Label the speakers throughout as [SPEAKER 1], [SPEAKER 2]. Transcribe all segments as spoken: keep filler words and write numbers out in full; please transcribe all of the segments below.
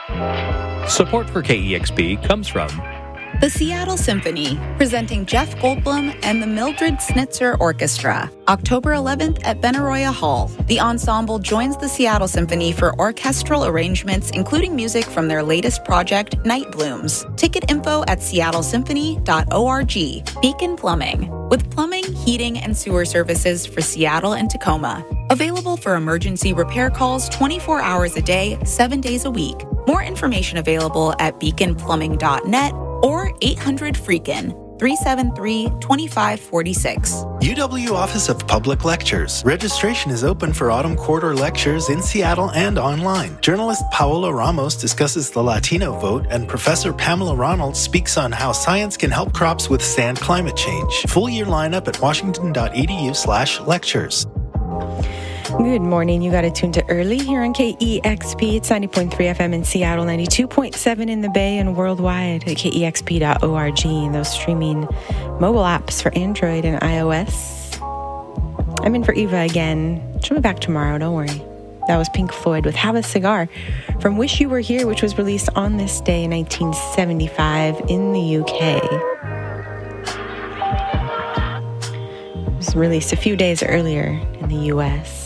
[SPEAKER 1] Support for K E X P comes from
[SPEAKER 2] the Seattle Symphony, presenting Jeff Goldblum and the Mildred Snitzer Orchestra, October eleventh at Benaroya Hall. The ensemble joins the Seattle Symphony for orchestral arrangements, including music from their latest project, Night Blooms. Ticket info at seattle symphony dot org. Beacon Plumbing, with plumbing, heating, and sewer services for Seattle and Tacoma. Available for emergency repair calls twenty-four hours a day, seven days a week. More information available at beacon plumbing dot net or eight hundred freakin, three seven three, two five four six.
[SPEAKER 3] U W Office of Public Lectures. Registration is open for autumn quarter lectures in Seattle and online. Journalist Paola Ramos discusses the Latino vote, and Professor Pamela Ronald speaks on how science can help crops withstand climate change. Full year lineup at washington.edu slash lectures.
[SPEAKER 4] Good morning. You got it tuned to early here on K E X P. It's ninety point three F M in Seattle, ninety-two point seven in the Bay, and worldwide at K E X P dot org. And those streaming mobile apps for Android and iOS. I'm in for Eva again. She'll be back tomorrow. Don't worry. That was Pink Floyd with Have a Cigar from Wish You Were Here, which was released on this day in nineteen seventy-five in the U K. It was released a few days earlier in the U S.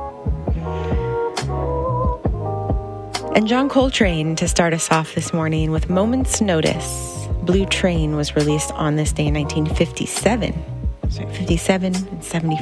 [SPEAKER 4] And John Coltrane to start us off this morning with Moment's Notice. Blue Train was released on this day in nineteen fifty-seven. Sorry, fifty-seven and seventy-five.